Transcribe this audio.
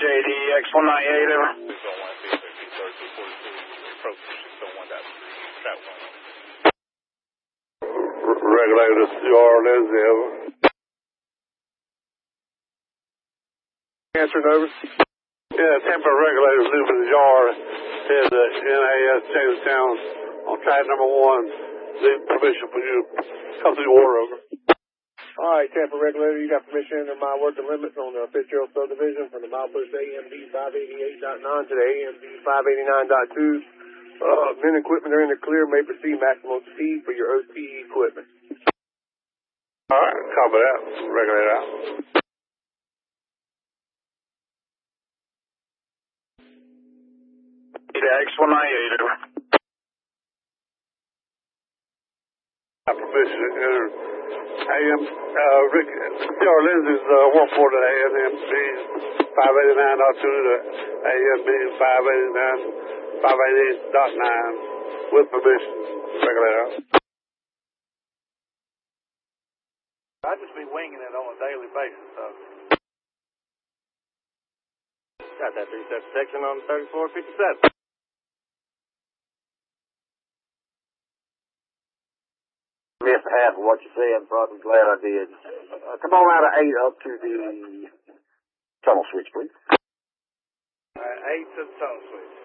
JD X198 over. Regulator CR Lindsay over. Answering over. Yeah, temper regulator looping the jar. Said the NAS Jamestown on track number 1. Need permission for you to come through the water over. All right, Tampa regulator, you got permission to enter my working limits on the Fitzgerald subdivision from the milepost AMD 588.9 to the AMD 589.2. Men equipment are in the clear, may proceed maximum speed for your OT equipment. All right, copy that. Regulator out. X198 over. Permission to enter Rick CR Lindsay's 140 to AMD 589.2 to AMD 588.9 with permission. Regulator out. I just be winging it on a daily basis, so. Got that 37 section on 3457. Missed half of what you said, but I'm glad I did. Come on out of 8 up to the tunnel switch, please. 8 to the tunnel switch.